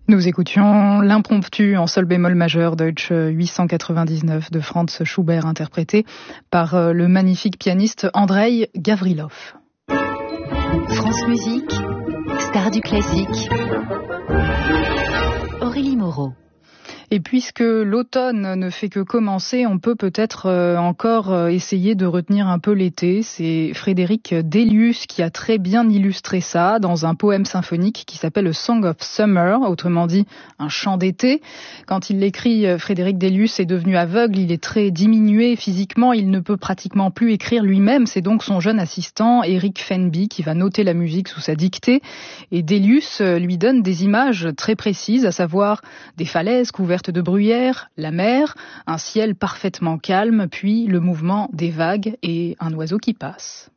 Nous écoutions l'impromptu en sol bémol majeur Deutsch 899 de Franz Schubert, interprété par le magnifique pianiste Andrei Gavrilov. France Musique, star du classique. Aurélie Moreau. Et puisque l'automne ne fait que commencer, on peut peut-être encore essayer de retenir un peu l'été. C'est Frédéric Delius qui a très bien illustré ça dans un poème symphonique qui s'appelle A Song of Summer, autrement dit un chant d'été. Quand il l'écrit, Frédéric Delius est devenu aveugle, il est très diminué physiquement, il ne peut pratiquement plus écrire lui-même. C'est donc son jeune assistant, Eric Fenby, qui va noter la musique sous sa dictée. Et Delius lui donne des images très précises, à savoir des falaises couvertes de bruyère, la mer, un ciel parfaitement calme, puis le mouvement des vagues et un oiseau qui passe.